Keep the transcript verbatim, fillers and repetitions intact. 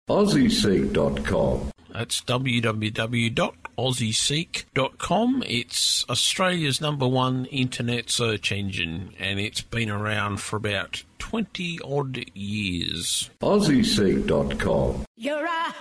Aussie Seek dot com. That's w w w dot aussie seek dot com. It's Australia's number one internet search engine, and it's been around for about twenty odd years. Aussie Seek dot com. You're a